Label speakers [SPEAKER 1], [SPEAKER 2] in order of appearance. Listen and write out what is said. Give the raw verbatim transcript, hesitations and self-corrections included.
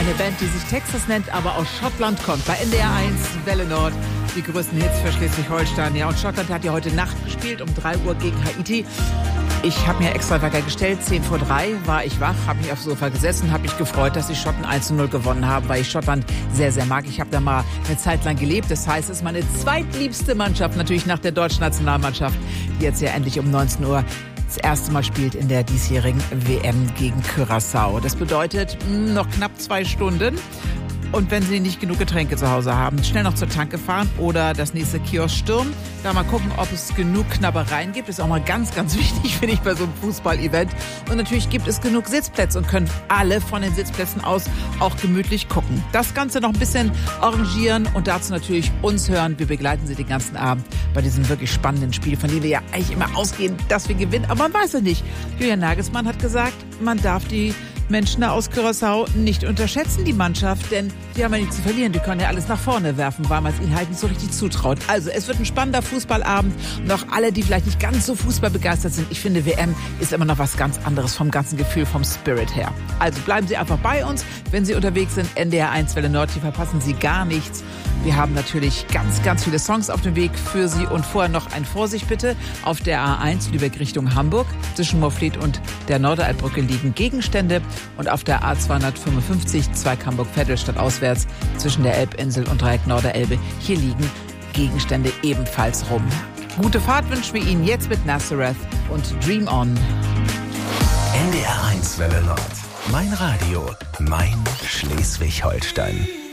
[SPEAKER 1] Eine Band, die sich Texas nennt, aber aus Schottland kommt. Bei N D R eins, Welle Nord, die größten Hits für Schleswig-Holstein. Ja, und Schottland hat ja heute Nacht gespielt, um drei Uhr gegen Haiti. Ich habe mir extra Wecker gestellt, zehn vor drei war ich wach, habe mich aufs Sofa gesessen, habe mich gefreut, dass die Schotten eins zu null gewonnen haben, weil ich Schottland sehr, sehr mag. Ich habe da mal eine Zeit lang gelebt. Das heißt, es ist meine zweitliebste Mannschaft, natürlich nach der deutschen Nationalmannschaft, die jetzt ja endlich um neunzehn Uhr das erste Mal spielt in der diesjährigen W M gegen Curaçao. Das bedeutet mh, noch knapp zwei Stunden. Und wenn Sie nicht genug Getränke zu Hause haben, schnell noch zur Tanke fahren oder das nächste Kiosk stürmen. Da mal gucken, ob es genug Knabbereien gibt. Das ist auch mal ganz, ganz wichtig, finde ich, bei so einem Fußball-Event. Und natürlich gibt es genug Sitzplätze und können alle von den Sitzplätzen aus auch gemütlich gucken. Das Ganze noch ein bisschen arrangieren und dazu natürlich uns hören. Wir begleiten Sie den ganzen Abend bei diesem wirklich spannenden Spiel, von dem wir ja eigentlich immer ausgehen, dass wir gewinnen. Aber man weiß es nicht. Julian Nagelsmann hat gesagt, man darf die Menschen da aus Curaçao nicht unterschätzen, die Mannschaft, denn die haben ja nichts zu verlieren. Die können ja alles nach vorne werfen, weil man es ihnen halt nicht so richtig zutraut. Also es wird ein spannender Fußballabend und auch alle, die vielleicht nicht ganz so fußballbegeistert sind. Ich finde, W M ist immer noch was ganz anderes vom ganzen Gefühl, vom Spirit her. Also bleiben Sie einfach bei uns, wenn Sie unterwegs sind. N D R eins Welle Nord, hier verpassen Sie gar nichts. Wir haben natürlich ganz, ganz viele Songs auf dem Weg für Sie und vorher noch ein Vorsicht bitte. Auf der A eins Lübeck Richtung Hamburg zwischen Morfleet und der Norderaltbrücke liegen Gegenstände und auf der A zweihundertfünfundfünfzig Zweig Hamburg-Vettelstadt auswärts zwischen der Elbinsel und Dreieck Norderelbe. Hier liegen Gegenstände ebenfalls rum. Gute Fahrt wünschen wir Ihnen jetzt mit Nazareth und Dream On.
[SPEAKER 2] N D R eins Welle Nord. Mein Radio, mein Schleswig-Holstein.